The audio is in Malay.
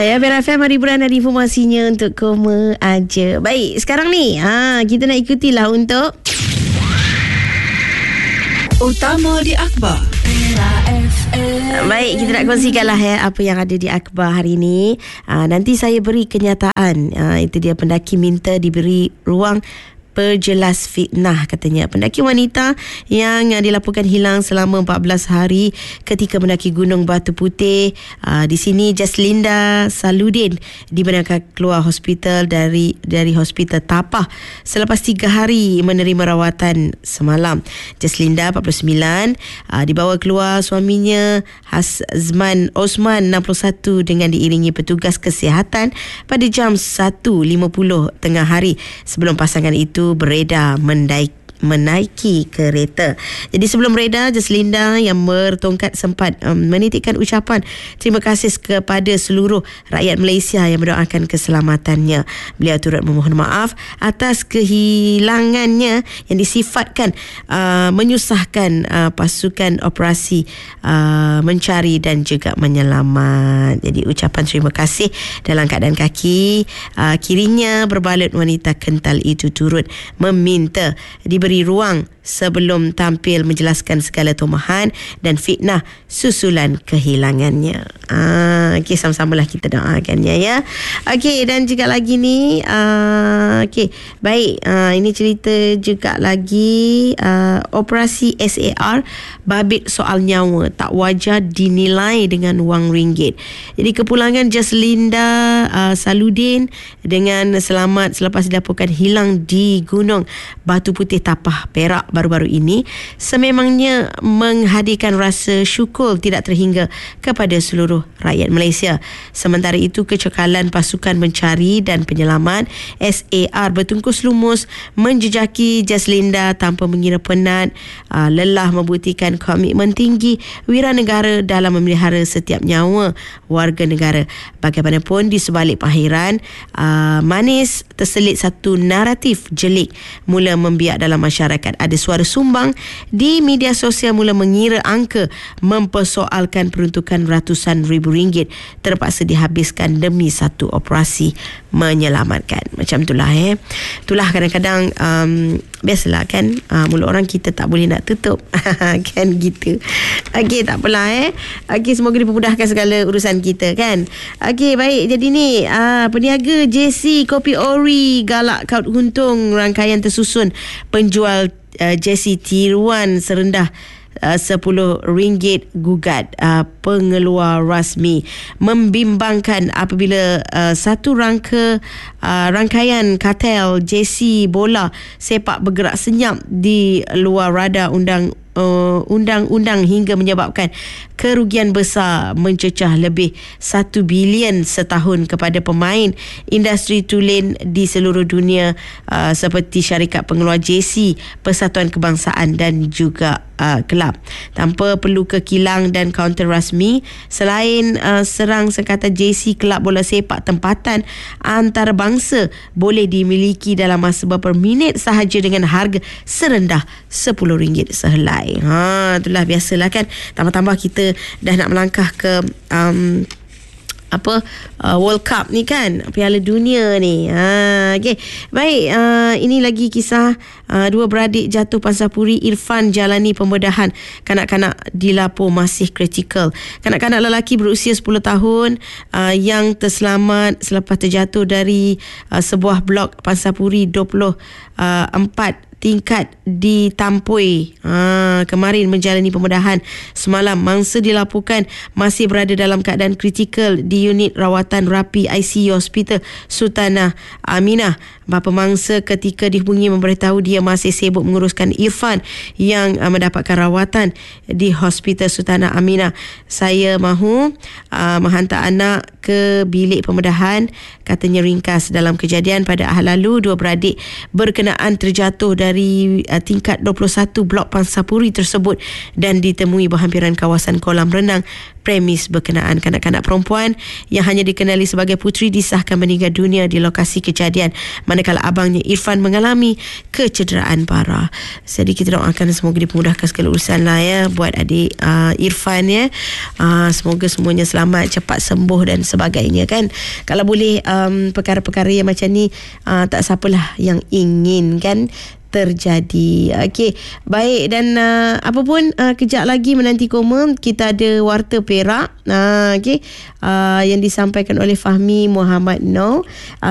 Ya, BRFM hari bulan ada informasinya untuk Koma Aja. Baik, sekarang ni kita nak ikutilah untuk Utama di Akhbar. Baik, kita nak kongsikanlah apa yang ada di akhbar hari ini. Nanti saya beri kenyataan. Itu dia, pendaki minta diberi ruang perjelas fitnah, katanya. Pendaki wanita yang dilaporkan hilang selama 14 hari ketika mendaki Gunung Batu Putih. Di sini Jaslinda Saludin dibenarkan keluar hospital dari hospital Tapah selepas 3 hari menerima rawatan semalam. Jaslinda 49 dibawa keluar suaminya Hasman Osman 61 dengan diiringi petugas kesihatan pada jam 1.50 tengah hari. Sebelum pasangan itu beredar menaiki kereta. Jadi sebelum reda, Jaslinda yang bertongkat sempat menitikkan ucapan terima kasih kepada seluruh rakyat Malaysia yang mendoakan keselamatannya. Beliau turut memohon maaf atas kehilangannya yang disifatkan menyusahkan pasukan operasi mencari dan juga menyelamat. Jadi ucapan terima kasih dalam keadaan kaki kirinya berbalut wanita kental itu turut meminta diberi ruang sebelum tampil menjelaskan segala tomahan dan fitnah susulan kehilangannya. Okey, sama-samalah kita doakannya, ya. Okey, dan juga lagi ni okey, baik, ini cerita juga lagi operasi SAR babit soal nyawa tak wajar dinilai dengan wang ringgit. Jadi kepulangan Jaslinda Saludin dengan selamat selepas dilaporkan hilang di Gunung Batu Putih Tapah Perak baru-baru ini sememangnya menghadirkan rasa syukur tidak terhingga kepada seluruh rakyat Malaysia. Sementara itu, kecekalan pasukan mencari dan penyelamat SAR bertungkus lumus menjejaki Jaslinda tanpa mengira penat, lelah, membuktikan komitmen tinggi wiranegara dalam memelihara setiap nyawa warga negara. Bagaimanapun, di sebalik pengakhiran manis terselit satu naratif jelik mula membiak dalam masyarakat. Ada suara sumbang di media sosial mula mengira angka mempersoalkan peruntukan ratusan ribu ringgit terpaksa dihabiskan demi satu operasi menyelamatkan. Macam itulah itulah kadang-kadang biasalah kan, mulut orang kita tak boleh nak tutup kan gitu. Okey, tak apalah okey, semoga dipermudahkan segala urusan kita kan. Okey, baik, jadi ni peniaga JC Kopi Ori galak kaut untung. Rangkaian tersusun penjual JC tiruan serendah RM10 gugat pengeluar rasmi. Membimbangkan apabila satu rangkaian kartel JC bola sepak bergerak senyap di luar radar undang-undang hingga menyebabkan kerugian besar mencecah lebih 1 bilion setahun kepada pemain industri tulen di seluruh dunia seperti syarikat pengeluar JC, Persatuan Kebangsaan dan juga kelab. Tanpa perlu kekilang dan kaunter rasmi, selain serang sekatan JC, kelab bola sepak tempatan antarabangsa boleh dimiliki dalam masa beberapa minit sahaja dengan harga serendah RM10 sehelai. Itulah biasalah kan, tambah-tambah kita dah nak melangkah ke World Cup ni kan, Piala Dunia ni. Okey, baik, ini lagi kisah dua beradik jatuh pansapuri. Irfan jalani pembedahan. Kanak-kanak dilapor masih kritikal. Kanak-kanak lelaki berusia 10 tahun yang terselamat selepas terjatuh dari sebuah blok pansapuri 24 tingkat di Tampoi kemarin menjalani pembedahan semalam. Mangsa dilaporkan masih berada dalam keadaan kritikal di unit rawatan rapi ICU Hospital Sultanah Aminah. Bapa mangsa ketika dihubungi memberitahu dia masih sibuk menguruskan Irfan yang mendapatkan rawatan di Hospital Sultanah Aminah. Saya mahu menghantar anak ke bilik pembedahan, katanya ringkas. Dalam kejadian pada Ahad lalu, dua beradik berkenaan terjatuh dari tingkat 21 blok pansapuri tersebut dan ditemui berhampiran kawasan kolam renang premis berkenaan. Kanak-kanak perempuan yang hanya dikenali sebagai puteri disahkan meninggal dunia di lokasi kejadian, manakala manakala abangnya Irfan mengalami kecederaan parah. Jadi kita doakan semoga dipermudahkan segala urusan lah ya buat adik Irfan ya. Semoga semuanya selamat, cepat sembuh dan sebagainya kan. Kalau boleh perkara-perkara yang macam ni tak siapalah yang ingin kan terjadi. Okey, baik, dan apa pun kejap lagi menanti koma kita ada Warta Perak okey, yang disampaikan oleh Fahmi Muhammad Noor.